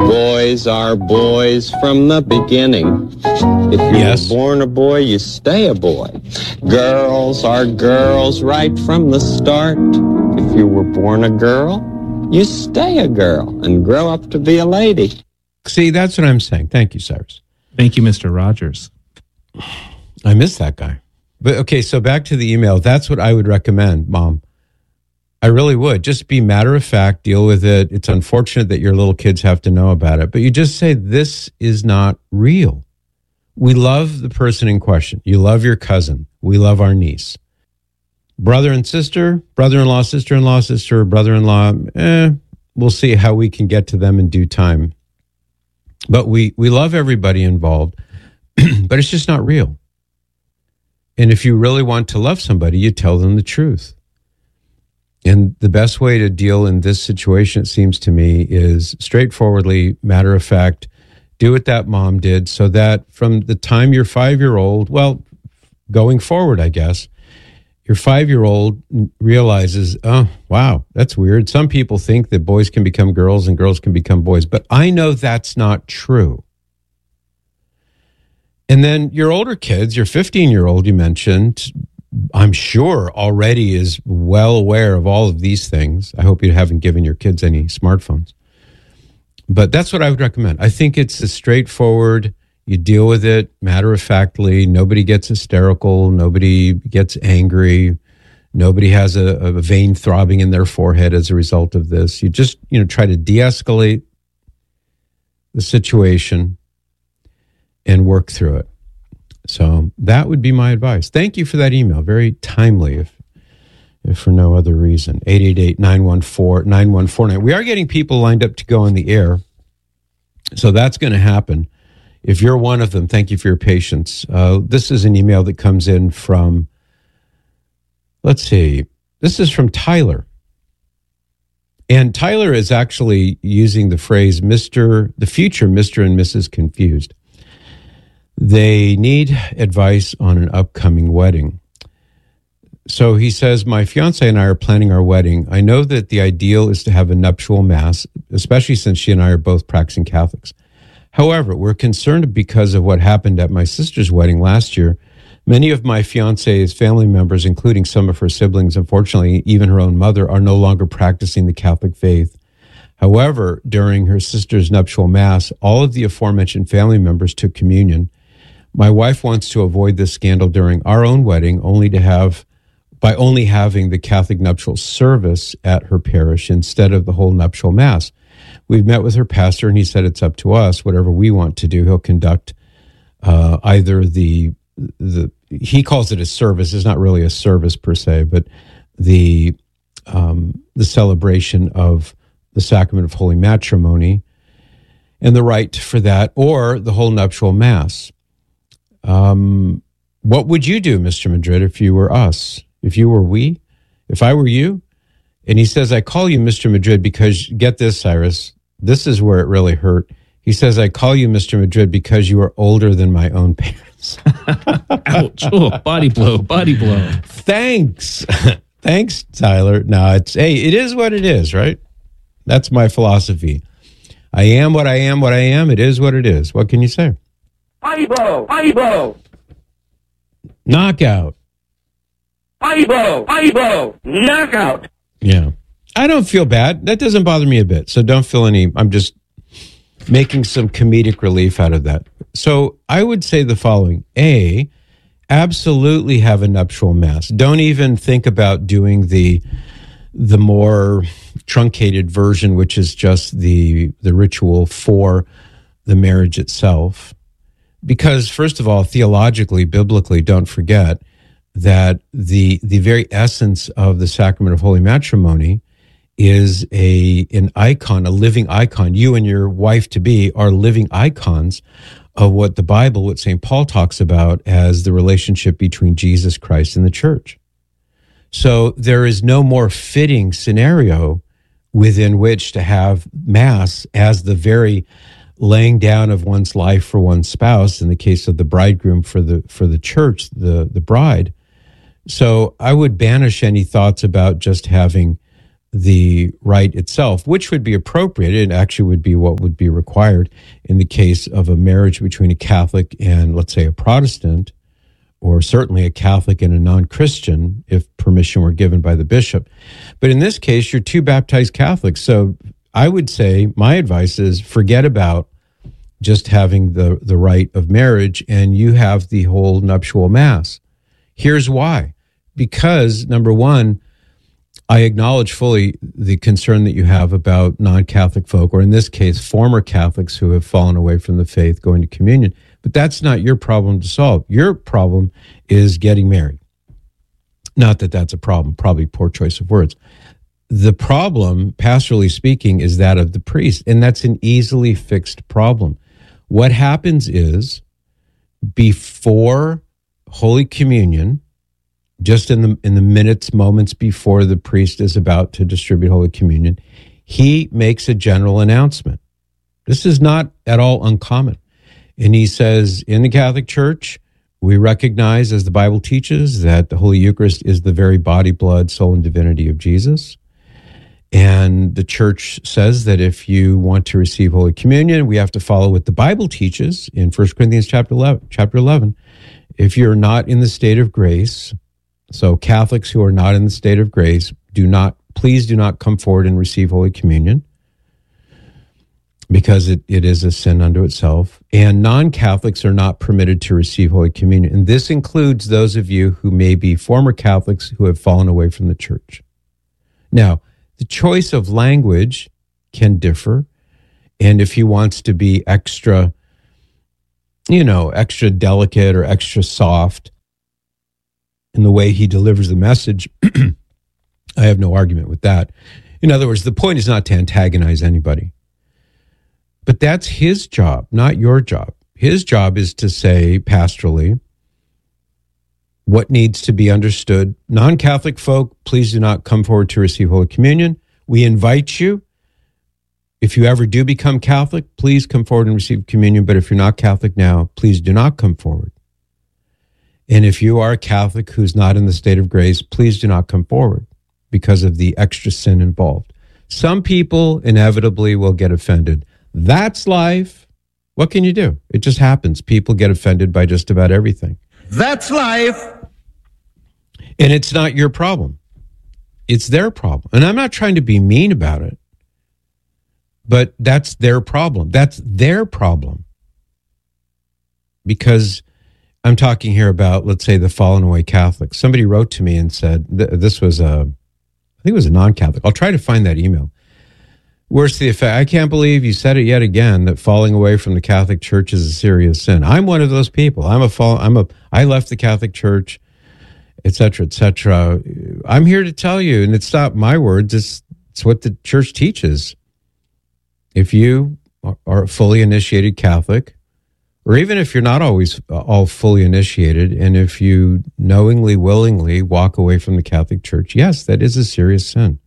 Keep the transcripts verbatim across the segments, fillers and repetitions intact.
Boys are boys from the beginning. If you Yes. were born a boy, you stay a boy. Girls are girls right from the start. If you were born a girl, you stay a girl and grow up to be a lady. See, that's what I'm saying. Thank you, Cyrus. Thank you, Mister Rogers. I miss that guy. But okay, so back to the email. That's what I would recommend, Mom. I really would. Just be matter of fact, deal with it. It's unfortunate that your little kids have to know about it, but you just say, this is not real. We love the person in question. You love your cousin. We love our niece. Brother and sister, brother-in-law, sister-in-law, sister, brother-in-law, eh, we'll see how we can get to them in due time. But we, we love everybody involved, but it's just not real. And if you really want to love somebody, you tell them the truth. And the best way to deal in this situation, it seems to me, is straightforwardly, matter of fact, do what that mom did so that from the time you're five-year-old, well, going forward, I guess, your five-year-old realizes, oh, wow, that's weird. Some people think that boys can become girls and girls can become boys, but I know that's not true. And then your older kids, your fifteen-year-old you mentioned, I'm sure already is well aware of all of these things. I hope you haven't given your kids any smartphones. But that's what I would recommend. I think it's a straightforward, you deal with it matter-of-factly. Nobody gets hysterical. Nobody gets angry. Nobody has a, a vein throbbing in their forehead as a result of this. You just, you know, try to de-escalate the situation and work through it. So that would be my advice. Thank you for that email. Very timely, if if for no other reason. eight eight eight, nine one four, nine one four nine. We are getting people lined up to go on the air. So that's going to happen. If you're one of them, thank you for your patience. Uh, this is an email that comes in from, let's see, this is from Tyler. And Tyler is actually using the phrase Mister, the future Mister and Missus Confused. They need advice on an upcoming wedding. So he says, my fiance and I are planning our wedding. I know that the ideal is to have a nuptial mass, especially since she and I are both practicing Catholics. However, we're concerned because of what happened at my sister's wedding last year. Many of my fiance's family members, including some of her siblings, unfortunately, even her own mother, are no longer practicing the Catholic faith. However, during her sister's nuptial mass, all of the aforementioned family members took communion. My wife wants to avoid this scandal during our own wedding, only to have, by only having the Catholic nuptial service at her parish instead of the whole nuptial mass. We've met with her pastor, and he said it's up to us. Whatever we want to do, he'll conduct uh, either the the he calls it a service. It's not really a service per se, but the um, the celebration of the sacrament of holy matrimony and the rite for that, or the whole nuptial mass. Um, what would you do, Mister Madrid, if you were us? If you were we? If I were you? And he says, I call you Mister Madrid because, get this, Cyrus, this is where it really hurt. He says, I call you Mister Madrid because you are older than my own parents. Ouch. Oh, body blow, body blow. Thanks. Thanks, Tyler. No, it's, hey, it is what it is, right? That's my philosophy. I am what I am, what I am. It is what it is. What can you say? Body blow, body blow. Knockout. Body blow, body blow. Knockout. Yeah. I don't feel bad. That doesn't bother me a bit. So don't feel any, I'm just making some comedic relief out of that. So I would say the following. A, absolutely have a nuptial mass. Don't even think about doing the the more truncated version, which is just the the ritual for the marriage itself. Because first of all, theologically, biblically, don't forget that the the very essence of the sacrament of holy matrimony is a an icon, a living icon. You and your wife-to-be are living icons of what the Bible, what Saint Paul talks about as the relationship between Jesus Christ and the church. So there is no more fitting scenario within which to have Mass as the very laying down of one's life for one's spouse, in the case of the bridegroom for the for the church, the, the bride. So I would banish any thoughts about just having the rite itself, which would be appropriate. It actually would be what would be required in the case of a marriage between a Catholic and, let's say, a Protestant, or certainly a Catholic and a non-Christian, if permission were given by the bishop. But in this case, you're two baptized Catholics. So I would say my advice is forget about just having the, the rite of marriage, and you have the whole nuptial mass. Here's why. Because, number one, I acknowledge fully the concern that you have about non-Catholic folk, or in this case, former Catholics who have fallen away from the faith going to communion. But that's not your problem to solve. Your problem is getting married. Not that that's a problem, probably poor choice of words. The problem, pastorally speaking, is that of the priest, and that's an easily fixed problem. What happens is, before Holy Communion, just in the in the minutes, moments before the priest is about to distribute Holy Communion, he makes a general announcement. This is not at all uncommon. And he says, in the Catholic Church, we recognize, as the Bible teaches, that the Holy Eucharist is the very body, blood, soul, and divinity of Jesus. And the Church says that if you want to receive Holy Communion, we have to follow what the Bible teaches in First Corinthians chapter eleven. Chapter eleven. If you're not in the state of grace, so Catholics who are not in the state of grace, do not, please do not come forward and receive Holy Communion, because it, it is a sin unto itself. And non-Catholics are not permitted to receive Holy Communion. And this includes those of you who may be former Catholics who have fallen away from the church. Now, the choice of language can differ. And if he wants to be extra, you know, extra delicate or extra soft in the way he delivers the message, I have no argument with that. In other words, the point is not to antagonize anybody. But that's his job, not your job. His job is to say pastorally what needs to be understood. Non-Catholic folk, please do not come forward to receive Holy Communion. We invite you. If you ever do become Catholic, please come forward and receive communion. But if you're not Catholic now, please do not come forward. And if you are a Catholic who's not in the state of grace, please do not come forward because of the extra sin involved. Some people inevitably will get offended. That's life. What can you do? It just happens. People get offended by just about everything. That's life. And it's not your problem. It's their problem. And I'm not trying to be mean about it, but that's their problem. That's their problem. Because I'm talking here about, let's say, the fallen away Catholics. Somebody wrote to me and said, th- this was a, I think it was a non-Catholic. I'll try to find that email. Worse to the effect, I can't believe you said it yet again, that falling away from the Catholic Church is a serious sin. I'm one of those people. I'm a fall. I'm a. I left the Catholic Church, et cetera, et cetera. I'm here to tell you, and it's not my words. It's it's what the Church teaches. If you are a fully initiated Catholic, or even if you're not always all fully initiated, and if you knowingly, willingly walk away from the Catholic Church, yes, that is a serious sin.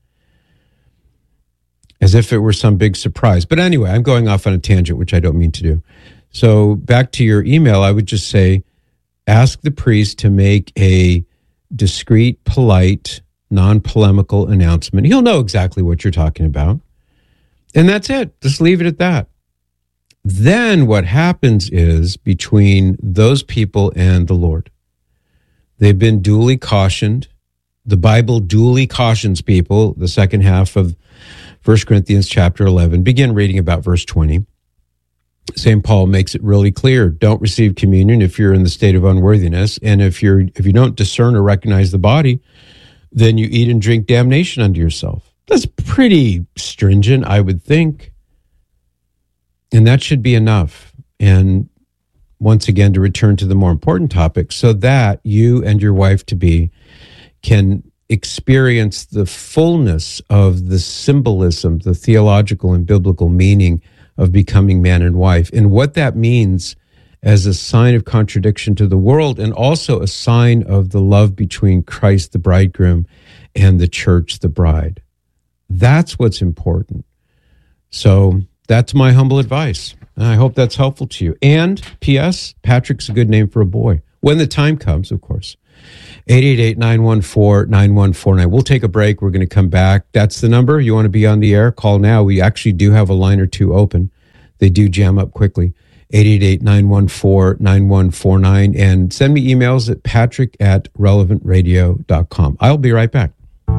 As if it were some big surprise. But anyway, I'm going off on a tangent, which I don't mean to do. So back to your email, I would just say, ask the priest to make a discreet, polite, non-polemical announcement. He'll know exactly what you're talking about. And that's it. Just leave it at that. Then what happens is, between those people and the Lord, they've been duly cautioned. The Bible duly cautions people. The second half of First Corinthians chapter eleven, begin reading about verse twenty. Saint Paul makes it really clear. Don't receive communion if you're in the state of unworthiness. And if you're if you don't discern or recognize the body, then you eat and drink damnation unto yourself. That's pretty stringent, I would think. And that should be enough. And once again, to return to the more important topic, so that you and your wife-to-be can experience the fullness of the symbolism, the theological and biblical meaning of becoming man and wife, and what that means as a sign of contradiction to the world, and also a sign of the love between Christ, the bridegroom, and the church, the bride. That's what's important. So that's my humble advice. And I hope that's helpful to you. And P S, Patrick's a good name for a boy. When the time comes, of course. eight eight eight, nine one four, nine one four nine. We'll take a break. We're going to come back. That's the number. You want to be on the air? Call now. We actually do have a line or two open. They do jam up quickly. eight eight eight, nine one four, nine one four nine. And send me emails at patrick at relevant radio dot com. I'll be right back.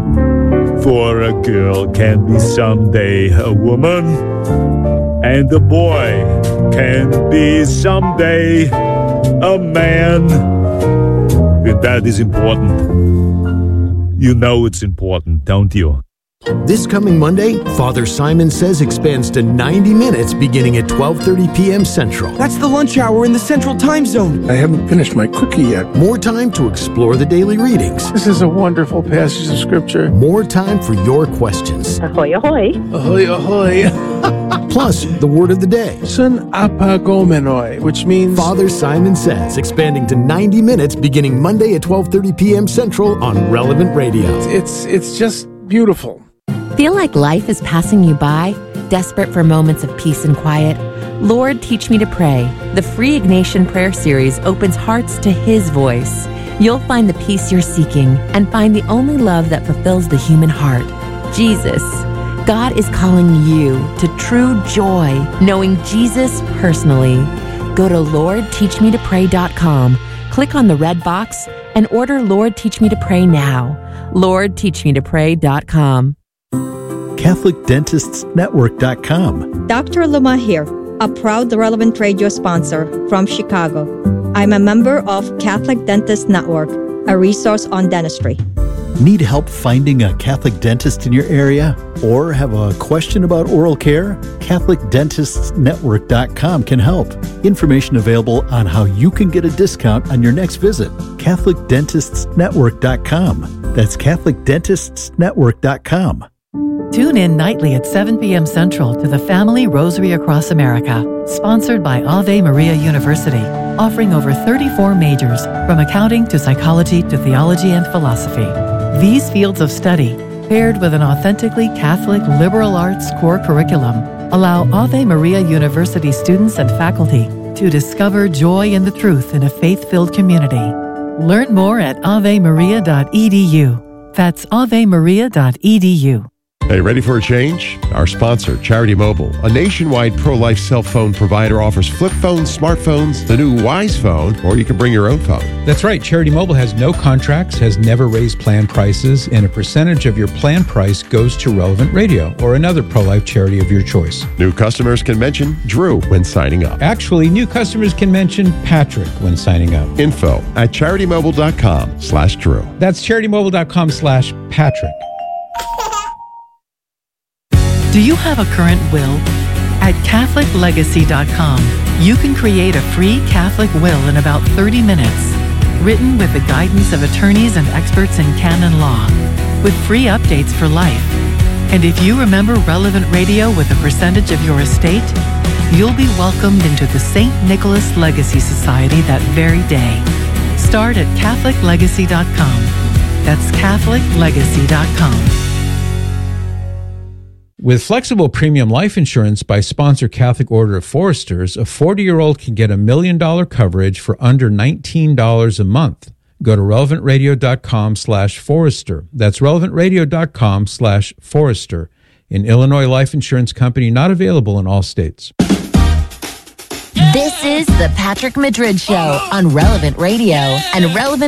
For a girl can be someday a woman, and a boy can be someday a man. And that is important. You know it's important, don't you? This coming Monday, Father Simon Says expands to ninety minutes beginning at twelve thirty p.m. Central. That's the lunch hour in the Central Time Zone. I haven't finished my cookie yet. More time to explore the daily readings. This is a wonderful passage of Scripture. More time for your questions. Ahoy, ahoy. Ahoy, ahoy. Plus, the word of the day. Sun apagomenoi, which means... Father Simon Says, expanding to ninety minutes beginning Monday at twelve thirty p.m. Central on Relevant Radio. It's, it's just beautiful. Feel like life is passing you by? Desperate for moments of peace and quiet? Lord, Teach Me to Pray. The free Ignatian Prayer Series opens hearts to His voice. You'll find the peace you're seeking and find the only love that fulfills the human heart, Jesus. God is calling you to true joy, knowing Jesus personally. Go to lord teach me to pray dot com, click on the red box, and order Lord Teach Me to Pray now. lord teach me to pray dot com. Catholic Dentists Network dot com. Doctor Luma here, a proud Relevant Radio sponsor from Chicago. I'm a member of Catholic Dentists Network, a resource on dentistry. Need help finding a Catholic dentist in your area? Or have a question about oral care? Catholic Dentists Network dot com can help. Information available on how you can get a discount on your next visit. Catholic Dentists Network dot com. That's Catholic Dentists Network dot com. Tune in nightly at seven p.m. Central to the Family Rosary Across America, sponsored by Ave Maria University, offering over thirty-four majors, from accounting to psychology to theology and philosophy. These fields of study, paired with an authentically Catholic liberal arts core curriculum, allow Ave Maria University students and faculty to discover joy in the truth in a faith-filled community. Learn more at ave maria dot e d u. That's ave maria dot e d u. Hey, ready for a change? Our sponsor, Charity Mobile, a nationwide pro-life cell phone provider, offers flip phones, smartphones, the new Wise phone, or you can bring your own phone. That's right. Charity Mobile has no contracts, has never raised plan prices, and a percentage of your plan price goes to Relevant Radio or another pro-life charity of your choice. New customers can mention Drew when signing up. Actually, new customers can mention Patrick when signing up. Info at charity mobile dot com slash Drew. That's charity mobile dot com slash Patrick. Do you have a current will? At Catholic Legacy dot com, you can create a free Catholic will in about thirty minutes, written with the guidance of attorneys and experts in canon law, with free updates for life. And if you remember Relevant Radio with a percentage of your estate, you'll be welcomed into the Saint Nicholas Legacy Society that very day. Start at Catholic Legacy dot com. That's Catholic Legacy dot com. With flexible premium life insurance by sponsor Catholic Order of Foresters, a forty-year-old can get a million dollar coverage for under nineteen dollars a month. Go to relevant radio dot com slash Forester. That's relevant radio dot com slash Forester. An Illinois life insurance company not available in all states. This is the Patrick Madrid Show on Relevant Radio and Relevant